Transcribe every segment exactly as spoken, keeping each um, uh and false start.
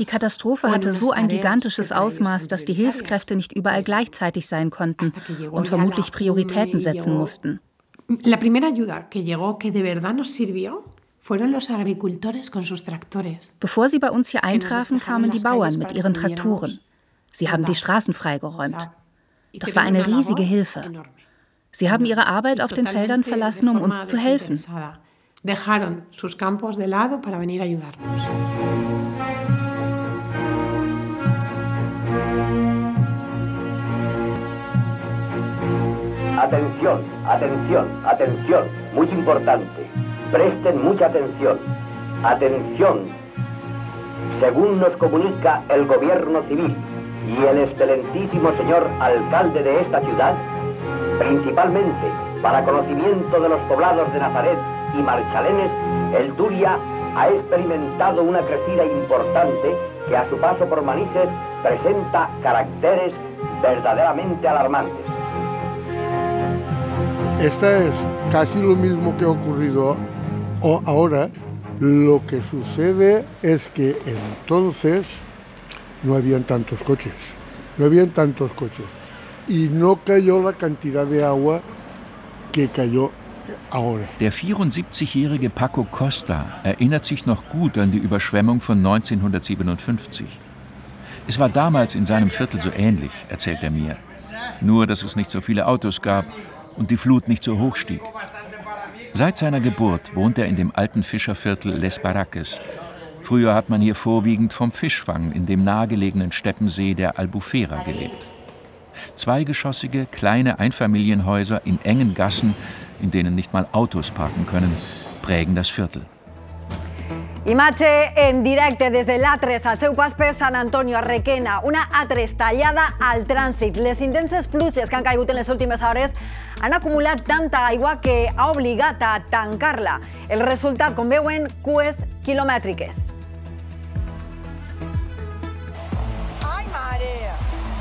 Die Katastrophe hatte so ein gigantisches Ausmaß, dass die Hilfskräfte nicht überall gleichzeitig sein konnten und vermutlich Prioritäten setzen mussten. La primera ayuda que llegó, que de verdad nos sirvió, fueron los agricultores con sus tractores. Bevor sie bei uns hier eintrafen, kamen die Bauern mit ihren Traktoren. Sie haben die Straßen freigeräumt. Das war eine riesige Hilfe. Sie haben ihre Arbeit auf den Feldern verlassen, um uns zu helfen. Dejaron sus campos de lado para venir a ayudarnos. Atención, atención, atención, muy importante. Presten mucha atención. Atención. Según nos comunica el gobierno civil y el excelentísimo señor alcalde de esta ciudad, principalmente para conocimiento de los poblados de Nazaret y Marchalenes, el Turia ha experimentado una crecida importante que a su paso por Manises presenta caracteres verdaderamente alarmantes. Esta es casi lo mismo que ha ocurrido ahora. Lo que sucede es que entonces no habían tantos coches, no habían tantos coches y no cayó la cantidad de agua que cayó ahora. Der vierundsiebzigjährige Paco Costa erinnert sich noch gut an die Überschwemmung von neunzehnhundertsiebenundfünfzig. Es war damals in seinem Viertel so ähnlich, erzählt er mir. Nur, dass es nicht so viele Autos gab und die Flut nicht so hoch stieg. Seit seiner Geburt wohnt er in dem alten Fischerviertel Les Barraques. Früher hat man hier vorwiegend vom Fischfang in dem nahegelegenen Steppensee der Albufera gelebt. Zweigeschossige, kleine Einfamilienhäuser in engen Gassen, in denen nicht mal Autos parken können, prägen das Viertel. Imatge en directe des de l'A tres al seu pas per Sant Antonio a Requena, una A tres tallada al trànsit. Les intenses pluges que han caigut en les últimes hores han acumulat tanta aigua que ha obligat a tancar-la. El resultat, com veuen, cues quilomètriques. Ai, mare!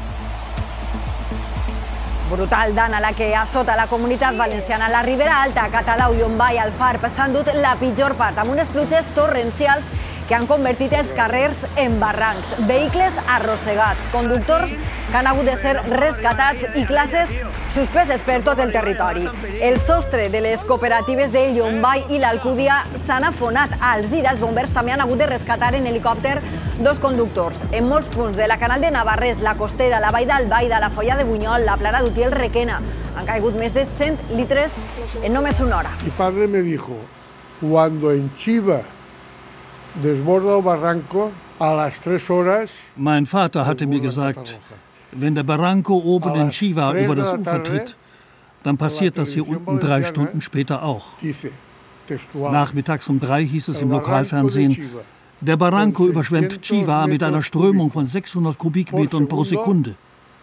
Brutal dana la que assota la comunitat valenciana. La Ribera Alta, Catadau, Llombai, Alfarb s'han dut la pitjor part, amb unes pluges torrencials que han convertit els carrers en barrancs. Vehicles arrossegats, conductors que han hagut de ser rescatats i classes suspeses per tot el territori. El sostre de les cooperatives de Llombai i l'Alcúdia s'han afonat als Zira. Els bombers també han hagut de rescatar en helicòpter dos conductors. En molts punts de la Canal de Navarrés, la Costera, la Vall d'Albaida, la Foia de Bunyol, la Plana d'Utiel, Requena, han caigut més de cent litres en només una hora. Mi padre me dijo, cuando en Chiva desborda el barranco, a las tres horas... Mein Vater hatte mir gesagt, wenn der Barranco oben in Chiva über das Ufer tritt, dann passiert das hier unten drei Stunden später auch. Nachmittags um drei hieß es im Lokalfernsehen, der Barranco überschwemmt Chiva mit einer Strömung von sechshundert Kubikmetern pro Sekunde.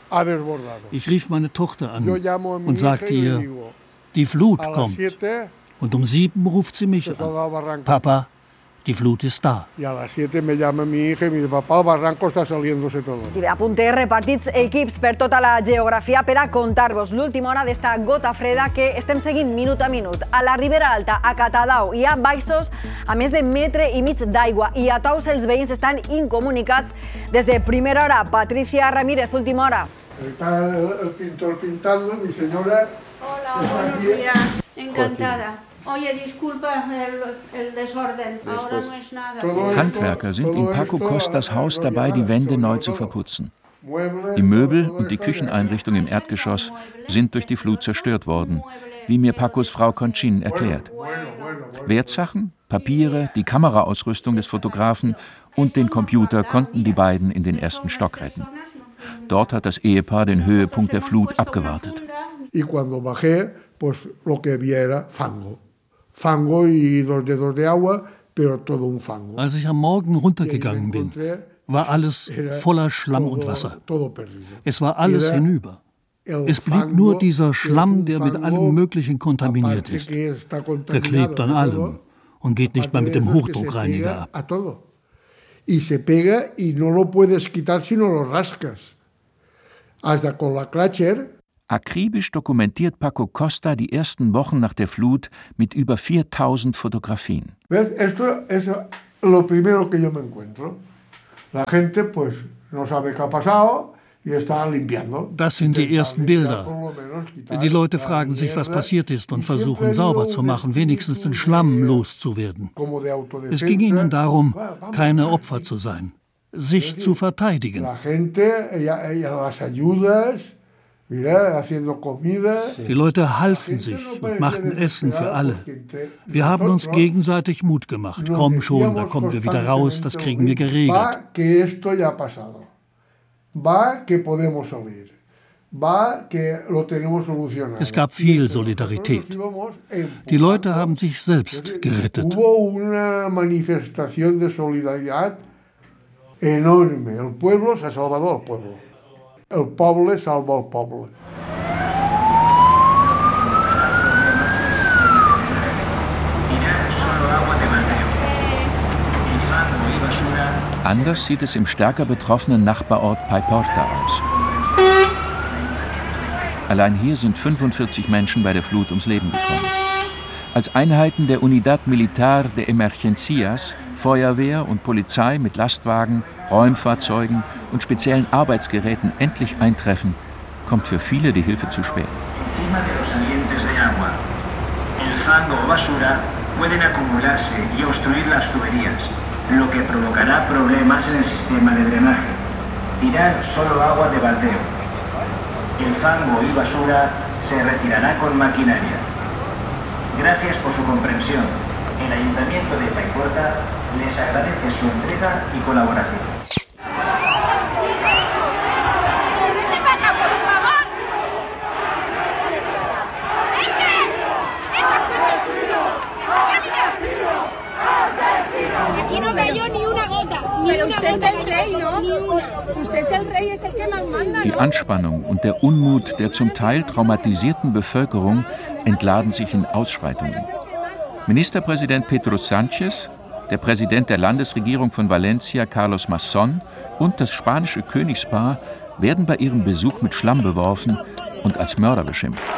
Ich rief meine Tochter an und sagte ihr, die Flut kommt. Und um sieben ruft sie mich an. Papa, die Flut ist da. Y a las siete me llama mi hija y me dice, papá, el barranco está saliéndose todo. I a punter repartits equips per tota la geografia per a contar-vos l'última hora d'esta gota freda que estem seguint minut a minut. A la Ribera Alta, a Catadau, hi ha baixos a més de metre i mig d'aigua i a Tous els veïns estan incomunicats des de primera hora. Patricia Ramírez, última hora. Está el, el pintor pintando, mi señora. Hola, buenos días. Encantada. Oye, disculpa el, el desorden. Ahora no es nada. Handwerker sind in Paco Costas Haus dabei, die Wände neu zu verputzen. Die Möbel und die Kücheneinrichtung im Erdgeschoss sind durch die Flut zerstört worden, wie mir Pacos Frau Conchin erklärt. Wertsachen, Papiere, die Kameraausrüstung des Fotografen und den Computer konnten die beiden in den ersten Stock retten. Dort hat das Ehepaar den Höhepunkt der Flut abgewartet. Y cuando bajé, pues lo que vi era fango. Fango y dos dedos de agua, pero todo un fango. Als ich am Morgen runtergegangen bin, war alles voller Schlamm und Wasser. Es war alles hinüber. Es blieb nur dieser Schlamm, der mit allem Möglichen kontaminiert ist. Der klebt an allem und geht nicht mal mit dem Hochdruckreiniger ab. Y se pega y no lo puedes quitar si no lo rascas. Hasta con la Klatscher. Akribisch dokumentiert Paco Costa die ersten Wochen nach der Flut mit über viertausend Fotografien. ¿Ves? Esto es lo primero que yo me encuentro. Das sind die ersten Bilder. Die Leute fragen sich, was passiert ist und versuchen sauber zu machen, wenigstens den Schlamm loszuwerden. Es ging ihnen darum, keine Opfer zu sein, sich zu verteidigen. Die Leute halfen sich und machten Essen für alle. Wir haben uns gegenseitig Mut gemacht. Komm schon, da kommen wir wieder raus, das kriegen wir geregelt. Es gab viel Solidarität. Die Leute haben sich selbst gerettet. Enorme. El pueblo se ha salvado al pueblo. El poble salva al poble. Anders sieht es im stärker betroffenen Nachbarort Paiporta aus. Allein hier sind fünfundvierzig Menschen bei der Flut ums Leben gekommen. Als Einheiten der Unidad Militar de Emergencias, Feuerwehr und Polizei mit Lastwagen, Räumfahrzeugen und speziellen Arbeitsgeräten endlich eintreffen, kommt für viele die Hilfe zu spät. Gracias por su comprensión. El Ayuntamiento de Paiporta les agradece su entrega y colaboración. Aquí no cayó ni una gota. Pero usted es el rey, ¿no? Usted es el rey, es el que más manda. Die Anspannung und der Unmut der zum Teil traumatisierten Bevölkerung entladen sich in Ausschreitungen. Ministerpräsident Pedro Sánchez, der Präsident der Landesregierung von Valencia Carlos Masson und das spanische Königspaar werden bei ihrem Besuch mit Schlamm beworfen und als Mörder beschimpft.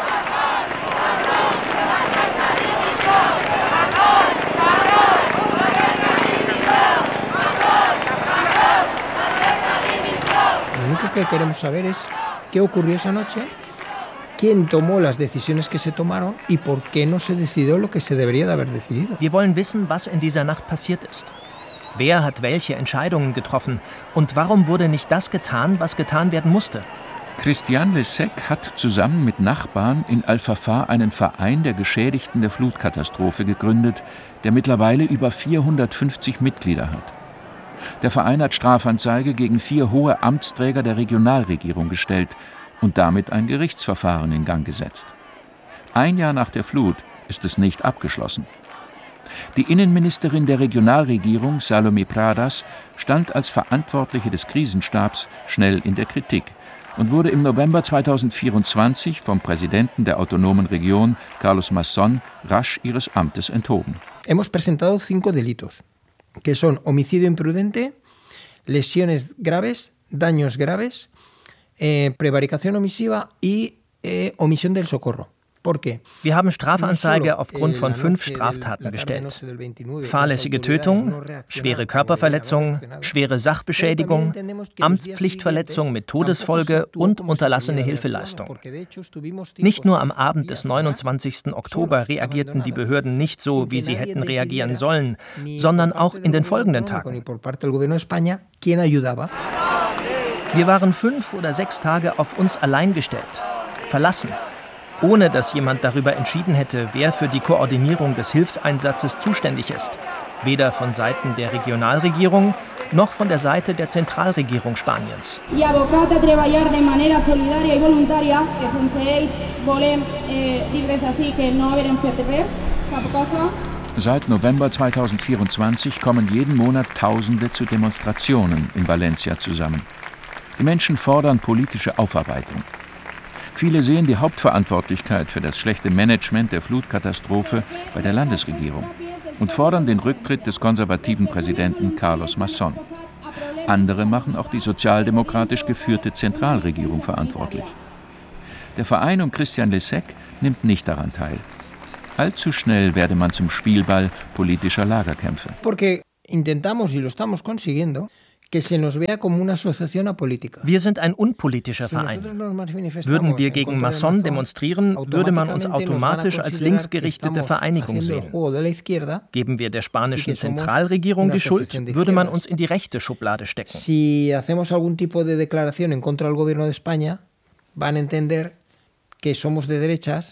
Lo único que queremos saber es qué ocurrió esa noche, quién tomó las decisiones que se tomaron y por qué no se decidió lo que se debería de haber decidido. Wir wollen wissen, was in dieser Nacht passiert ist. Wer hat welche Entscheidungen getroffen und warum wurde nicht das getan, was getan werden musste? Christian Lesek hat zusammen mit Nachbarn in Alfafar einen Verein der Geschädigten der Flutkatastrophe gegründet, der mittlerweile über vierhundertfünfzig Mitglieder hat. Der Verein hat Strafanzeige gegen vier hohe Amtsträger der Regionalregierung gestellt und damit ein Gerichtsverfahren in Gang gesetzt. Ein Jahr nach der Flut ist es nicht abgeschlossen. Die Innenministerin der Regionalregierung, Salomé Pradas, stand als Verantwortliche des Krisenstabs schnell in der Kritik und wurde im November zweitausendvierundzwanzig vom Präsidenten der autonomen Region, Carlos Masson, rasch ihres Amtes enthoben. Hemos presentado cinco delitos, que son homicidio imprudente, lesiones graves, daños graves, eh, prevaricación omisiva y eh, omisión del socorro. ¿Por qué? Wir haben Strafanzeige aufgrund von fünf Straftaten gestellt. Fahrlässige Tötung, schwere Körperverletzung, schwere Sachbeschädigung, Amtspflichtverletzung mit Todesfolge und unterlassene Hilfeleistung. Nicht nur am Abend des neunundzwanzigsten Oktober reagierten die Behörden nicht so, wie sie hätten reagieren sollen, sondern auch in den folgenden Tagen. Wir waren fünf oder sechs Tage auf uns allein gestellt, verlassen, ohne dass jemand darüber entschieden hätte, wer für die Koordinierung des Hilfseinsatzes zuständig ist. Weder von Seiten der Regionalregierung noch von der Seite der Zentralregierung Spaniens. Seit November zweitausendvierundzwanzig kommen jeden Monat Tausende zu Demonstrationen in Valencia zusammen. Die Menschen fordern politische Aufarbeitung. Viele sehen die Hauptverantwortlichkeit für das schlechte Management der Flutkatastrophe bei der Landesregierung und fordern den Rücktritt des konservativen Präsidenten Carlos Masson. Andere machen auch die sozialdemokratisch geführte Zentralregierung verantwortlich. Der Verein um Christian Lesek nimmt nicht daran teil. Allzu schnell werde man zum Spielball politischer Lagerkämpfe. Porque intentamos y lo estamos consiguiendo que se nos vea como una asociación apolítica. Wir sind ein unpolitischer Verein. Würden wir gegen Masson demonstrieren, würde man uns automatisch als linksgerichtete Vereinigung sehen. Geben wir der spanischen Zentralregierung die Schuld, würde man uns in die rechte Schublade stecken. Si hacemos algún tipo de declaración en contra del gobierno de España, van a entender que somos de derechas.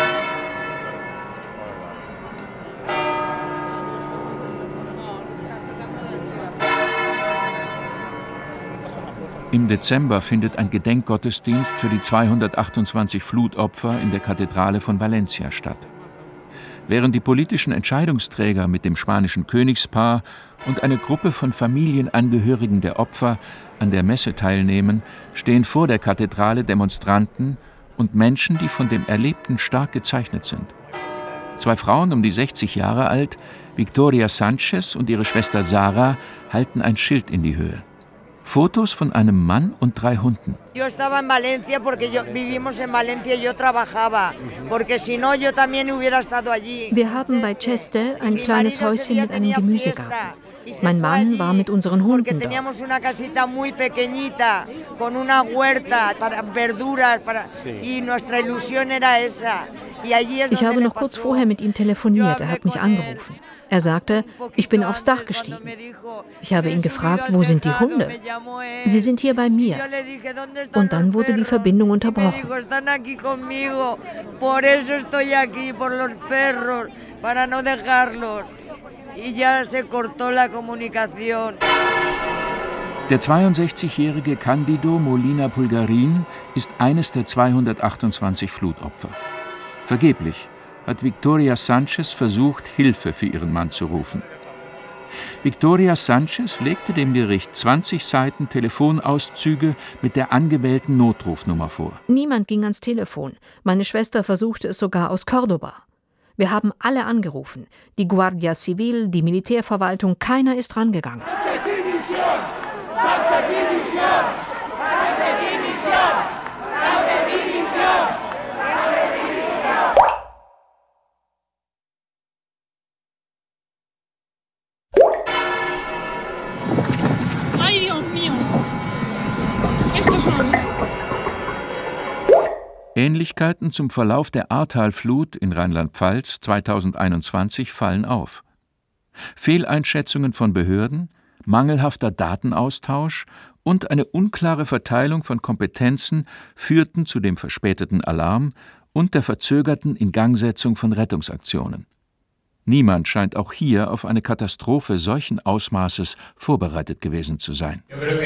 Im Dezember findet ein Gedenkgottesdienst für die zweihundertachtundzwanzig Flutopfer in der Kathedrale von Valencia statt. Während die politischen Entscheidungsträger mit dem spanischen Königspaar und eine Gruppe von Familienangehörigen der Opfer an der Messe teilnehmen, stehen vor der Kathedrale Demonstranten und Menschen, die von dem Erlebten stark gezeichnet sind. Zwei Frauen um die sechzig Jahre alt, Victoria Sanchez und ihre Schwester Sara, halten ein Schild in die Höhe. Fotos von einem Mann und drei Hunden. Yo estaba en Valencia porque yo vivimos en Valencia y yo trabajaba, porque si no yo también hubiera estado allí. Wir haben bei Cheste ein kleines Häuschen mit einem Gemüsegarten. Mein Mann war mit unseren Hunden da. Teníamos una casita muy pequeñita con una huerta para verduras para y nuestra ilusión era esa. Ich habe noch kurz vorher mit ihm telefoniert, er hat mich angerufen. Er sagte, ich bin aufs Dach gestiegen. Ich habe ihn gefragt, wo sind die Hunde? Sie sind hier bei mir. Und dann wurde die Verbindung unterbrochen. Der zweiundsechzigjährige Cándido Molina Pulgarín ist eines der zweihundertachtundzwanzig Flutopfer. Vergeblich hat Victoria Sanchez versucht, Hilfe für ihren Mann zu rufen. Victoria Sanchez legte dem Gericht zwanzig Seiten Telefonauszüge mit der angewählten Notrufnummer vor. Niemand ging ans Telefon. Meine Schwester versuchte es sogar aus Córdoba. Wir haben alle angerufen. Die Guardia Civil, die Militärverwaltung, keiner ist rangegangen. Ähnlichkeiten zum Verlauf der Ahrtal-Flut in Rheinland-Pfalz zweitausendeinundzwanzig fallen auf. Fehleinschätzungen von Behörden, mangelhafter Datenaustausch und eine unklare Verteilung von Kompetenzen führten zu dem verspäteten Alarm und der verzögerten Ingangsetzung von Rettungsaktionen. Niemand scheint auch hier auf eine Katastrophe solchen Ausmaßes vorbereitet gewesen zu sein.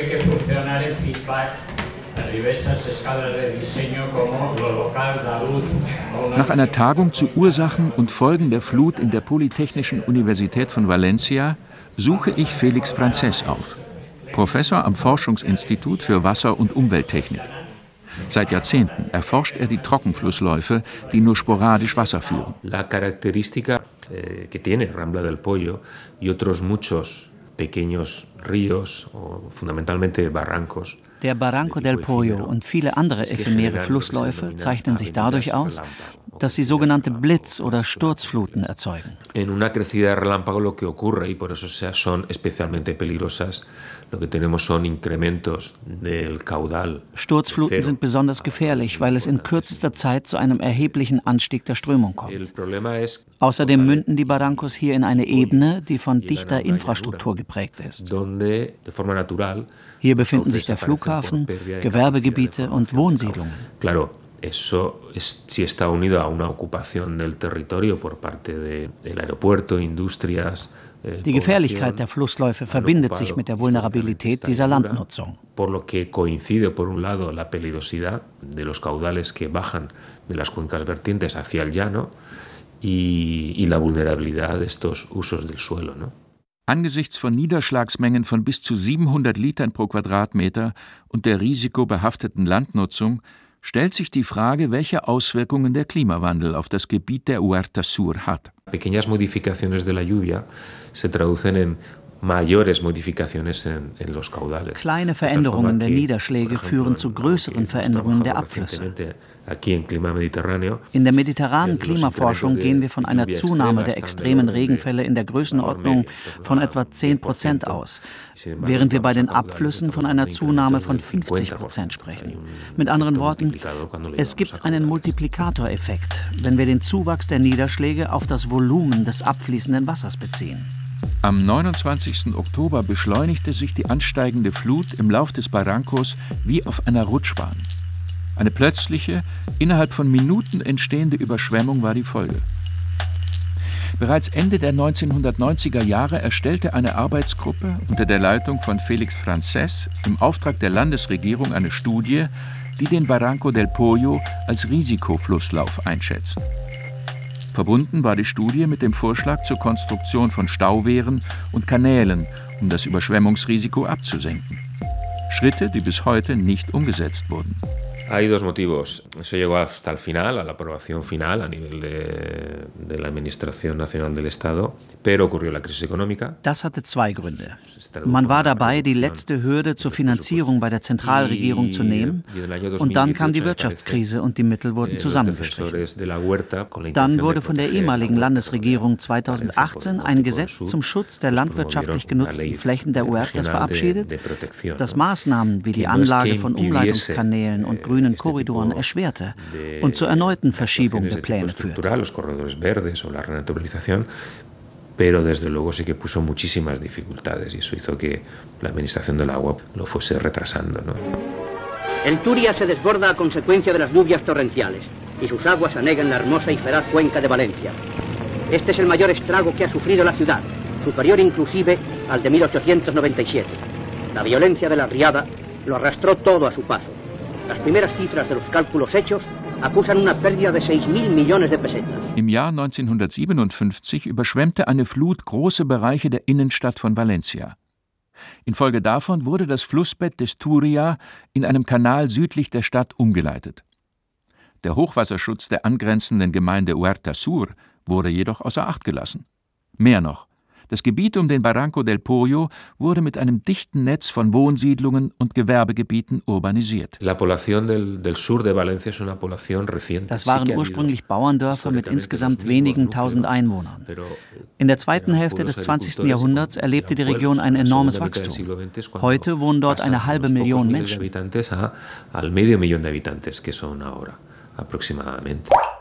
Nach einer Tagung zu Ursachen und Folgen der Flut in der Polytechnischen Universität von Valencia suche ich Félix Francés auf, Professor am Forschungsinstitut für Wasser- und Umwelttechnik. Seit Jahrzehnten erforscht er die Trockenflussläufe, die nur sporadisch Wasser führen. La característica que tiene Rambla del Pollo y otros muchos pequeños ríos o fundamentalmente barrancos. Der Barranco del Pollo und viele andere ephemere Flussläufe zeichnen sich dadurch aus, dass sie sogenannte Blitz- oder Sturzfluten erzeugen. En una crecida de relámpago lo que ocurre, y por eso son especialmente peligrosas, lo que tenemos son incrementos del caudal. Sturzfluten sind besonders gefährlich, weil es in kürzester Zeit zu einem erheblichen Anstieg der Strömung kommt. Außerdem münden die Barrancos hier in eine Ebene, die von dichter Infrastruktur geprägt ist. Hier befinden sich der Flughafen, Gewerbegebiete und Wohnsiedlungen. Eso es, sí está unido a una ocupación del territorio por parte de, del aeropuerto, industrias. Eh, Die Gefährlichkeit der Flussläufe verbindet sich mit der Vulnerabilität dieser Landnutzung. Por lo que coincide, por un lado, la peligrosidad de los caudales que bajan de las cuencas vertientes hacia el llano y, y la vulnerabilidad de estos usos del suelo, ¿no? Angesichts von Niederschlagsmengen von bis zu siebenhundert Litern pro Quadratmeter und der risikobehafteten Landnutzung stellt sich die Frage, welche Auswirkungen der Klimawandel auf das Gebiet der Huerta Sur hat. Pequeñas modificaciones de la lluvia se traducen en Kleine Veränderungen der Niederschläge führen zu größeren Veränderungen der Abflüsse. In der mediterranen Klimaforschung gehen wir von einer Zunahme der extremen Regenfälle in der Größenordnung von etwa zehn Prozent aus, während wir bei den Abflüssen von einer Zunahme von fünfzig Prozent sprechen. Mit anderen Worten, es gibt einen Multiplikatoreffekt, wenn wir den Zuwachs der Niederschläge auf das Volumen des abfließenden Wassers beziehen. Am neunundzwanzigsten Oktober beschleunigte sich die ansteigende Flut im Lauf des Barrancos wie auf einer Rutschbahn. Eine plötzliche, innerhalb von Minuten entstehende Überschwemmung war die Folge. Bereits Ende der neunzehnhundertneunziger Jahre erstellte eine Arbeitsgruppe unter der Leitung von Félix Francés im Auftrag der Landesregierung eine Studie, die den Barranco del Poyo als Risikoflusslauf einschätzt. Verbunden war die Studie mit dem Vorschlag zur Konstruktion von Stauwehren und Kanälen, um das Überschwemmungsrisiko abzusenken. Schritte, die bis heute nicht umgesetzt wurden. Hay dos motivos. Se llegó hasta el final, a la aprobación final a nivel de, de la Administración Nacional del Estado, pero ocurrió la crisis económica. Das hatte zwei Gründe. Man war dabei, die letzte Hürde zur Finanzierung bei der Zentralregierung zu nehmen, und dann kam die Wirtschaftskrise und die Mittel wurden zusammengestrichen. Dann wurde von der ehemaligen Landesregierung zweitausendachtzehn ein Gesetz zum Schutz der landwirtschaftlich genutzten Flächen der Huertas verabschiedet, das Maßnahmen wie die Anlage von Umleitungskanälen und grünen Korridoren erschwerte und zur erneuten Verschiebung der Pläne führte. Pero desde luego sí que puso muchísimas dificultades y eso hizo que la administración del agua lo fuese retrasando, ¿no? El Turia se desborda a consecuencia de las lluvias torrenciales y sus aguas anegan la hermosa y feraz cuenca de Valencia. Este es el mayor estrago que ha sufrido la ciudad, superior inclusive al de mil ochocientos noventa y siete. La violencia de la riada lo arrastró todo a su paso. Las primeras cifras de los cálculos hechos acusan una pérdida de seis mil millones de pesetas. Im Jahr neunzehnhundertsiebenundfünfzig überschwemmte eine Flut große Bereiche der Innenstadt von Valencia. Infolge davon wurde das Flussbett des Turia in einem Kanal südlich der Stadt umgeleitet. Der Hochwasserschutz der angrenzenden Gemeinde Huerta Sur wurde jedoch außer Acht gelassen. Mehr noch: Das Gebiet um den Barranco del Poyo wurde mit einem dichten Netz von Wohnsiedlungen und Gewerbegebieten urbanisiert. Das waren ursprünglich Bauerndörfer mit insgesamt wenigen tausend Einwohnern. In der zweiten Hälfte des zwanzigsten Jahrhunderts erlebte die Region ein enormes Wachstum. Heute wohnen dort eine halbe Million Menschen. Al medio millón de habitantes que son ahora, aproximadamente.